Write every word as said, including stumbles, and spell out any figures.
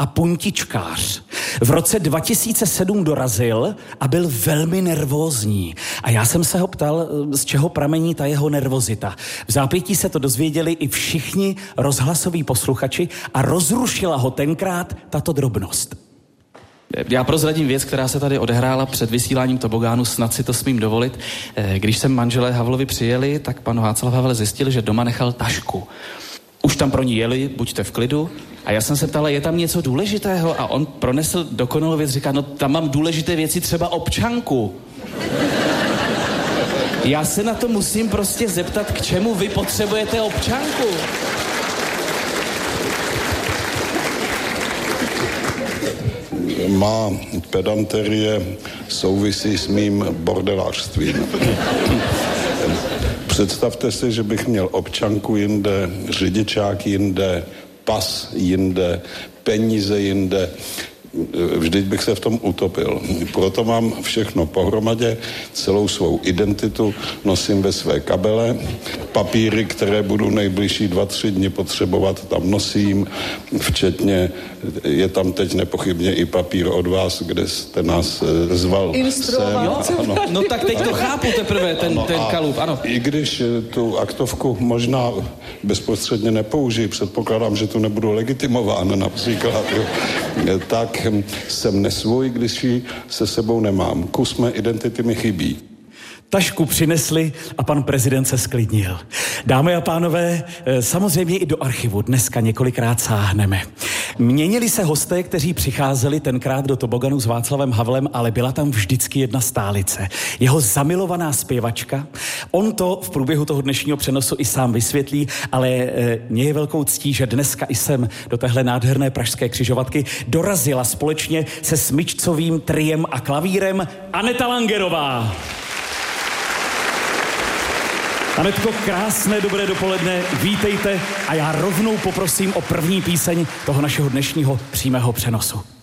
a puntičkář. V roce dva tisíce sedm dorazil a byl velmi nervózní. A já jsem se ho ptal, z čeho pramení ta jeho nervozita. V zápětí se to dozvěděli i všichni rozhlasoví posluchači a rozrušila ho tenkrát tato drobnost. Já prozradím věc, která se tady odehrála před vysíláním tobogánu, snad si to smím dovolit. Když sem manželé Havlovi přijeli, tak pan Václav Havel zjistil, že doma nechal tašku. Už tam pro ní jeli, buďte v klidu. A já jsem se ptala, je tam něco důležitého? A on pronesl dokonalou věc, říká, no tam mám důležité věci, třeba občanku. Já se na to musím prostě zeptat, k čemu vy potřebujete občanku? Má pedanterie souvisí s mým bordelářstvím. Představte si, že bych měl občanku jinde, řidičák jinde, pas jinde, peníze jinde. Vždyť bych se v tom utopil. Proto mám všechno pohromadě, celou svou identitu nosím ve své kabele, papíry, které budu nejbližší dva, tři dny potřebovat, tam nosím, včetně, je tam teď nepochybně i papír od vás, kde jste nás zval. Instruoval. Ano. No tak teď to chápu teprve, ten, no ten kalup, ano. I když tu aktovku možná bezprostředně nepoužiji, předpokládám, že tu nebudu legitimován například, jo, tak jsem nesvůj, když ji se sebou nemám. Kus mé identity mi chybí. Tašku přinesli a pan prezident se sklidnil. Dámy a pánové, samozřejmě i do archivu dneska několikrát sáhneme. Měnili se hosté, kteří přicházeli tenkrát do toboganu s Václavem Havlem, ale byla tam vždycky jedna stálice. Jeho zamilovaná zpěvačka. On to v průběhu toho dnešního přenosu i sám vysvětlí, ale e, mě je velkou ctí, že dneska i sem do téhle nádherné pražské křižovatky dorazila společně se smyčcovým triem a klavírem Aneta Langerová. Anetko, krásné dobré dopoledne, vítejte a já rovnou poprosím o první píseň toho našeho dnešního přímého přenosu.